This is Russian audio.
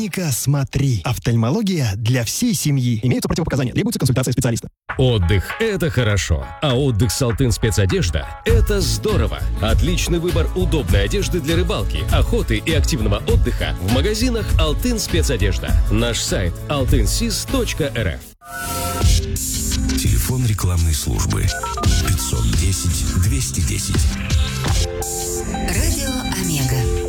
Клиника «Смотри». Офтальмология для всей семьи. Имеются противопоказания. Требуется консультация специалиста. Отдых – это хорошо, а отдых с Алтын спецодежда – это здорово. Отличный выбор удобной одежды для рыбалки, охоты и активного отдыха в магазинах Алтын спецодежда. Наш сайт altynsis.rf. Телефон рекламной службы 510 210. Радио Омега.